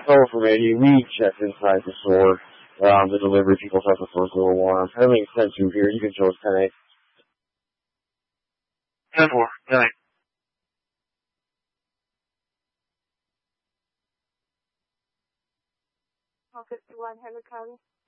total for me. We checked inside the store. The delivery people thought the floor's a little warm. Everything's 10-2 here. You can show us 10-8. 10-4. 10-8. Hall 51, Heavy County.